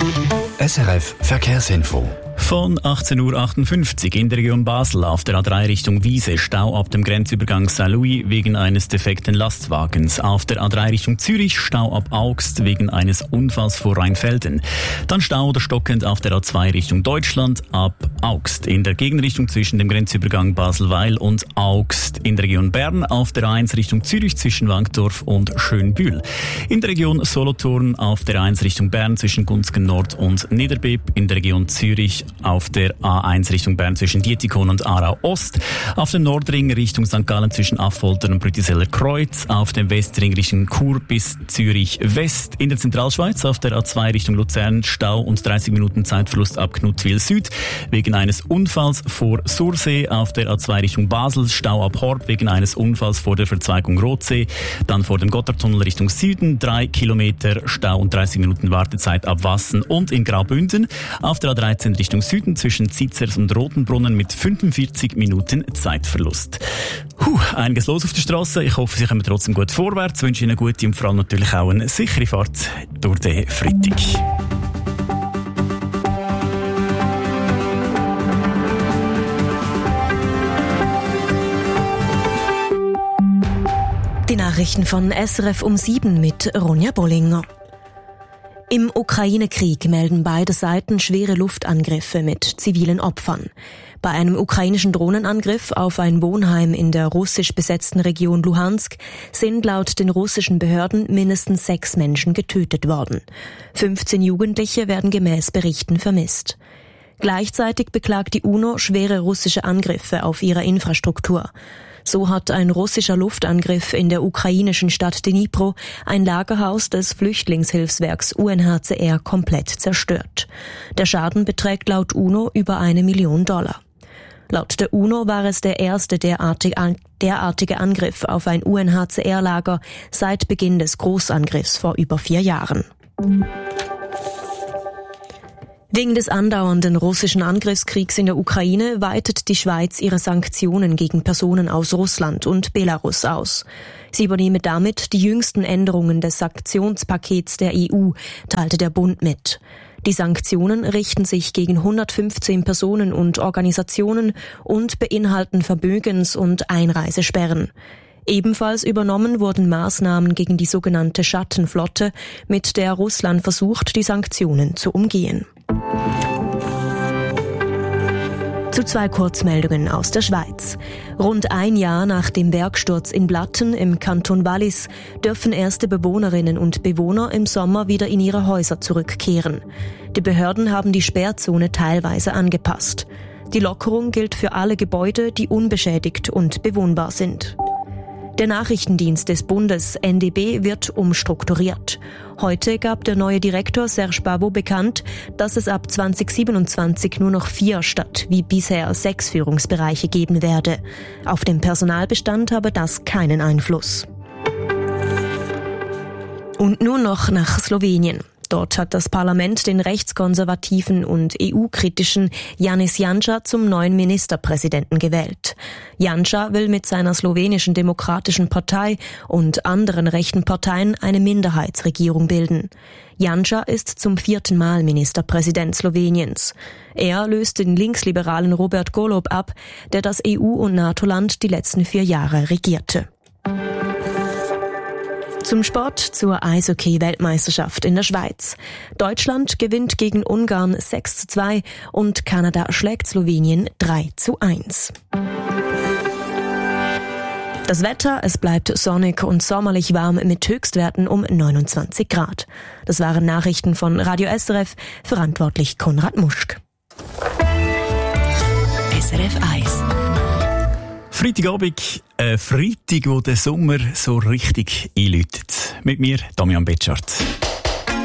SRF Verkehrsinfo. Von 18.58 Uhr in der Region Basel auf der A3 Richtung Wiese, Stau ab dem Grenzübergang Saint-Louis wegen eines defekten Lastwagens. Auf der A3 Richtung Zürich, Stau ab Augst wegen eines Unfalls vor Rheinfelden. Dann Stau oder stockend auf der A2 Richtung Deutschland ab Augst. In der Gegenrichtung zwischen dem Grenzübergang Basel-Weil und Augst. In der Region Bern auf der A1 Richtung Zürich zwischen Wankdorf und Schönbühl. In der Region Solothurn auf der A1 Richtung Bern zwischen Gunzgen Nord und Niederbipp. In der Region Zürich auf der A1 Richtung Bern zwischen Dietikon und Aarau Ost, auf dem Nordring Richtung St. Gallen zwischen Affoltern und Brütiseller Kreuz, auf dem Westring Richtung Chur bis Zürich West, in der Zentralschweiz auf der A2 Richtung Luzern Stau und 30 Minuten Zeitverlust ab Knuttwil Süd wegen eines Unfalls vor Sursee, auf der A2 Richtung Basel Stau ab Horb wegen eines Unfalls vor der Verzweigung Rotsee, dann vor dem Gotthardtunnel Richtung Süden 3 Kilometer Stau und 30 Minuten Wartezeit ab Wassen und in Graubünden auf der A13 Richtung Süden zwischen Zizers und Rotenbrunnen mit 45 Minuten Zeitverlust. Einiges los auf der Straße. Ich hoffe, Sie kommen trotzdem gut vorwärts. Ich wünsche Ihnen eine gute und vor allem natürlich auch eine sichere Fahrt durch den Freitag. Die Nachrichten von SRF um 7 mit Ronja Bollinger. Im Ukraine-Krieg melden beide Seiten schwere Luftangriffe mit zivilen Opfern. Bei einem ukrainischen Drohnenangriff auf ein Wohnheim in der russisch besetzten Region Luhansk sind laut den russischen Behörden mindestens 6 Menschen getötet worden. 15 Jugendliche werden gemäß Berichten vermisst. Gleichzeitig beklagt die UNO schwere russische Angriffe auf ihre Infrastruktur. So hat ein russischer Luftangriff in der ukrainischen Stadt Dnipro ein Lagerhaus des Flüchtlingshilfswerks UNHCR komplett zerstört. Der Schaden beträgt laut UNO über $1 Million. Laut der UNO war es der erste derartige Angriff auf ein UNHCR-Lager seit Beginn des Großangriffs vor über 4 Jahren. Wegen des andauernden russischen Angriffskriegs in der Ukraine weitet die Schweiz ihre Sanktionen gegen Personen aus Russland und Belarus aus. Sie übernehme damit die jüngsten Änderungen des Sanktionspakets der EU, teilte der Bund mit. Die Sanktionen richten sich gegen 115 Personen und Organisationen und beinhalten Vermögens- und Einreisesperren. Ebenfalls übernommen wurden Maßnahmen gegen die sogenannte Schattenflotte, mit der Russland versucht, die Sanktionen zu umgehen. Zu 2 Kurzmeldungen aus der Schweiz. Rund ein Jahr nach dem Bergsturz in Blatten im Kanton Wallis dürfen erste Bewohnerinnen und Bewohner im Sommer wieder in ihre Häuser zurückkehren. Die Behörden haben die Sperrzone teilweise angepasst. Die Lockerung gilt für alle Gebäude, die unbeschädigt und bewohnbar sind. Der Nachrichtendienst des Bundes NDB wird umstrukturiert. Heute gab der neue Direktor Serge Bavo bekannt, dass es ab 2027 nur noch 4 statt wie bisher 6 Führungsbereiche geben werde. Auf den Personalbestand habe das keinen Einfluss. Und nun noch nach Slowenien. Dort hat das Parlament den rechtskonservativen und EU-kritischen Janez Janša zum neuen Ministerpräsidenten gewählt. Janša will mit seiner slowenischen Demokratischen Partei und anderen rechten Parteien eine Minderheitsregierung bilden. Janša ist zum 4. Mal Ministerpräsident Sloweniens. Er löst den linksliberalen Robert Golob ab, der das EU- und NATO-Land die letzten 4 Jahre regierte. Zum Sport, zur Eishockey-Weltmeisterschaft in der Schweiz. Deutschland gewinnt gegen Ungarn 6:2 und Kanada schlägt Slowenien 3:1. Das Wetter, es bleibt sonnig und sommerlich warm mit Höchstwerten um 29 Grad. Das waren Nachrichten von Radio SRF, verantwortlich Konrad Muschk. SRF 1. Freitagabend, Freitag, wo der Sommer so richtig einläutet. Mit mir, Damian Betschart.